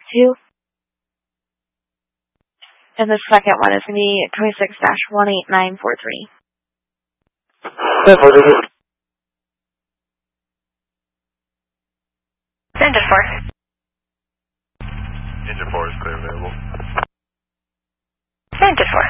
2. And the second one is going to be 26-18943. 10-4. Engine 4. Engine 4 is clear available. Engine 4.